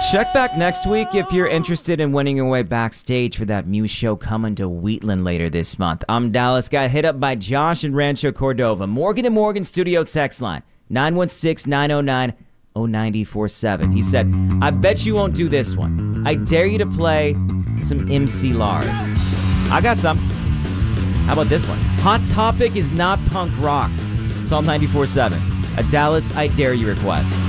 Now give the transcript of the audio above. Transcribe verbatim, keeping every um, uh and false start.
Check back next week if you're interested in winning your way backstage for that Muse show coming to Wheatland later this month. I'm Dallas. Got hit up by Josh in Rancho Cordova. Morgan and Morgan studio text line, nine one six, nine oh nine, oh nine four seven. He said, I bet you won't do this one. I dare you to play some M C Lars. I got some. How about this one? Hot Topic is not punk rock. It's all ninety-four seven. A Dallas I Dare You request.